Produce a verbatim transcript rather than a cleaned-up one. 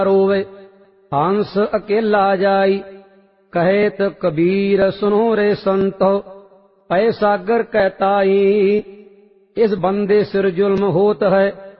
रोवे हंस अकेला जाई। कहेत कबीर सुनो रे संतो पै सागर कहताई। इस बंदे सिर जुल्म होत है